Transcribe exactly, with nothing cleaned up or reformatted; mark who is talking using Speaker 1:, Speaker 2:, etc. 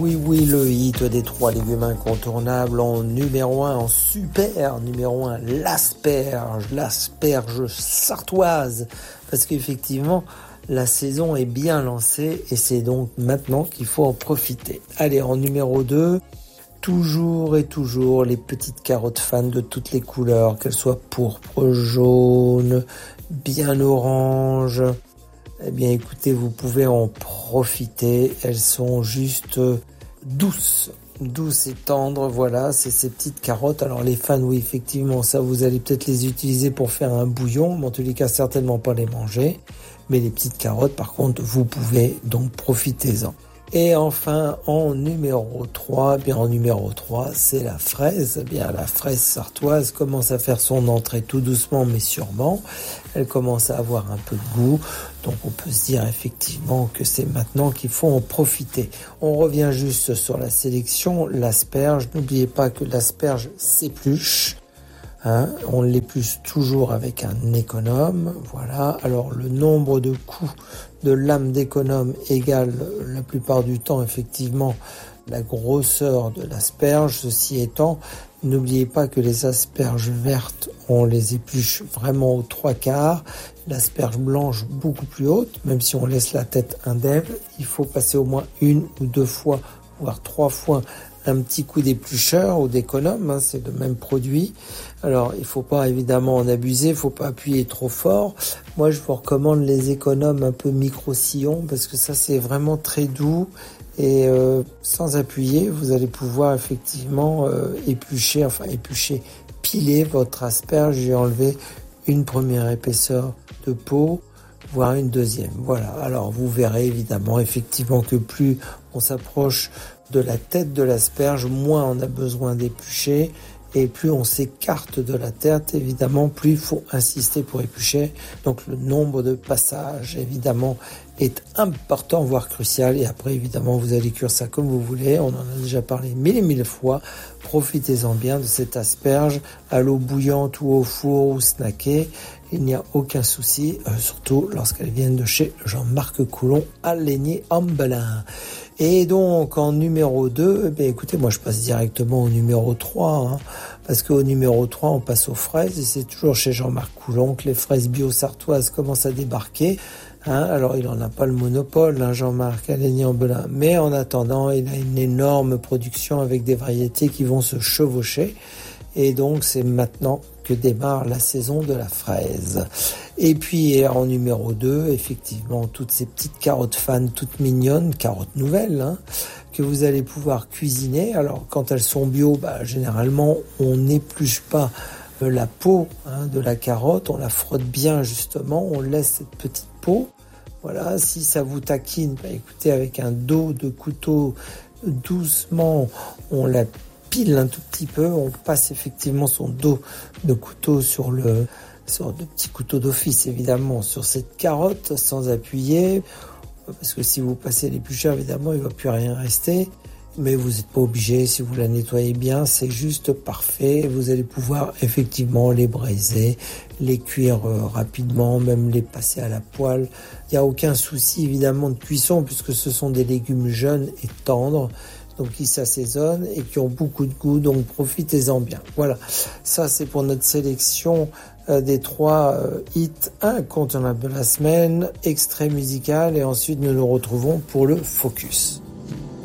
Speaker 1: Oui, oui, le hit des trois légumes incontournables en numéro un, en super numéro un, l'asperge, l'asperge sartoise. Parce qu'effectivement, la saison est bien lancée et c'est donc maintenant qu'il faut en profiter. Allez, en numéro deux, toujours et toujours les petites carottes fans de toutes les couleurs, qu'elles soient pourpre, jaune, bien orange. Eh bien écoutez, vous pouvez en profiter, elles sont juste douces, douces et tendres, voilà, c'est ces petites carottes. Alors les fans, oui effectivement, ça vous allez peut-être les utiliser pour faire un bouillon, mais en tous les cas certainement pas les manger. Mais les petites carottes par contre, vous pouvez, donc profitez-en. Et enfin, en numéro trois, bien en numéro trois, c'est la fraise. Bien la fraise sartoise commence à faire son entrée tout doucement mais sûrement. Elle commence à avoir un peu de goût. Donc on peut se dire effectivement que c'est maintenant qu'il faut en profiter. On revient juste sur la sélection, l'asperge. N'oubliez pas que l'asperge s'épluche. Hein, on l'épluche toujours avec un économe, voilà. Alors le nombre de coups de lame d'économe égale la plupart du temps effectivement la grosseur de l'asperge. Ceci étant, n'oubliez pas que les asperges vertes, on les épluche vraiment aux trois quarts. L'asperge blanche beaucoup plus haute, même si on laisse la tête indemne, il faut passer au moins une ou deux fois, voire trois fois un petit coup d'éplucheur ou d'économe, hein, c'est le même produit. Alors, il faut pas évidemment en abuser, il faut pas appuyer trop fort. Moi, je vous recommande les économes un peu micro-sillons parce que ça, c'est vraiment très doux et euh, sans appuyer, vous allez pouvoir effectivement euh, éplucher, enfin éplucher, piler votre asperge. J'ai enlevé une première épaisseur de peau, voire une deuxième. Voilà. Alors, vous verrez évidemment effectivement que plus on s'approche de la tête de l'asperge, moins on a besoin d'éplucher et plus on s'écarte de la tête, évidemment, plus il faut insister pour éplucher. Donc le nombre de passages, évidemment, est important, voire crucial. Et après, évidemment, vous allez cuire ça comme vous voulez. On en a déjà parlé mille et mille fois. Profitez-en bien de cette asperge à l'eau bouillante ou au four ou snacké. Il n'y a aucun souci, euh, surtout lorsqu'elles viennent de chez Jean-Marc Coulon à Laigné-en-Belin. Et donc en numéro deux, eh bien, écoutez, moi je passe directement au numéro trois, hein, parce qu'au numéro trois on passe aux fraises et c'est toujours chez Jean-Marc Coulon que les fraises bio sartoises commencent à débarquer. Hein, alors il n'en a pas le monopole, hein, Jean-Marc à Laigné-en-Belin, mais en attendant il a une énorme production avec des variétés qui vont se chevaucher. Et donc c'est maintenant que démarre la saison de la fraise. Et puis en numéro deux, effectivement, toutes ces petites carottes fans, toutes mignonnes, carottes nouvelles, hein, que vous allez pouvoir cuisiner. Alors quand elles sont bio, bah, généralement on n'épluche pas la peau, hein, de la carotte, on la frotte bien justement, on laisse cette petite peau. Voilà, si ça vous taquine, bah, écoutez, avec un dos de couteau, doucement, on la pile un tout petit peu, on passe effectivement son dos de couteau sur le sur de petits couteaux d'office évidemment sur cette carotte sans appuyer, parce que si vous passez l'éplucheur évidemment il va plus rien rester, mais vous n'êtes pas obligé. Si vous la nettoyez bien, c'est juste parfait. Vous allez pouvoir effectivement les braiser, les cuire euh, rapidement, même les passer à la poêle. Il n'y a aucun souci évidemment de cuisson puisque ce sont des légumes jeunes et tendres, donc qui s'assaisonnent et qui ont beaucoup de goût, donc profitez-en bien. Voilà, ça c'est pour notre sélection euh, des trois euh, hits incontournables de la semaine, extrait musical, et ensuite nous nous retrouvons pour le focus.